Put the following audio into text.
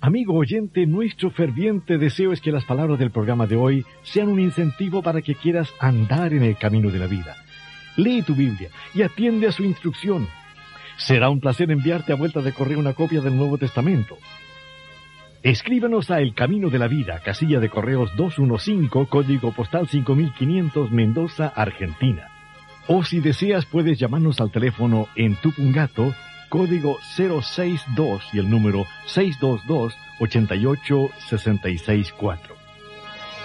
Amigo oyente, nuestro ferviente deseo es que las palabras del programa de hoy sean un incentivo para que quieras andar en el camino de la vida. Lee tu Biblia y atiende a su instrucción. Será un placer enviarte a vuelta de correo una copia del Nuevo Testamento. Escríbanos a El Camino de la Vida, casilla de correos 215, código postal 5500, Mendoza, Argentina. O si deseas, puedes llamarnos al teléfono en Tupungato, código 062 y el número 622-88664.